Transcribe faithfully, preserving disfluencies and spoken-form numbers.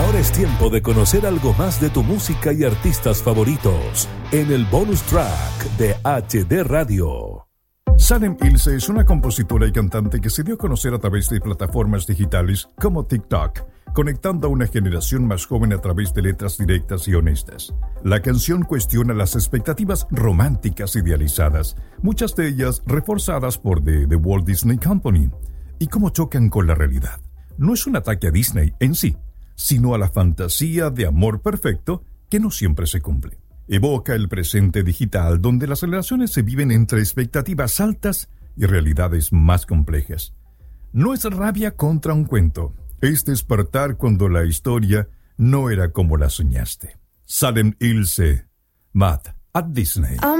Ahora es tiempo de conocer algo más de tu música y artistas favoritos en el bonus track de H D Radio. Salem Ilse es una compositora y cantante que se dio a conocer a través de plataformas digitales como TikTok, conectando a una generación más joven a través de letras directas y honestas. La canción cuestiona las expectativas románticas idealizadas, muchas de ellas reforzadas por The, The Walt Disney Company, y cómo chocan con la realidad. No es un ataque a Disney en sí, sino a la fantasía de amor perfecto que no siempre se cumple. Evoca el presente digital donde las relaciones se viven entre expectativas altas y realidades más complejas. No es rabia contra un cuento, es despertar cuando la historia no era como la soñaste. Salem Ilse, Mad at Disney.